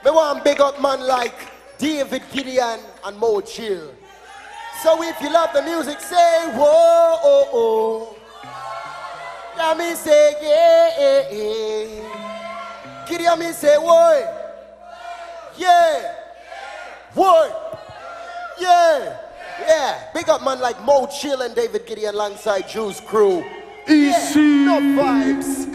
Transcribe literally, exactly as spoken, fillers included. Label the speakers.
Speaker 1: Me want big up man like David Gideon and Mo Chill. So if you love the music, say whoa, oh, oh. Let me say yeah, yeah, yeah. Gideon me say whoa. Yeah. Whoa. Yeah. Yeah. Big up man like Mo Chill and David Gideon alongside Juice Crew.
Speaker 2: Easy.
Speaker 1: Yeah. No vibes.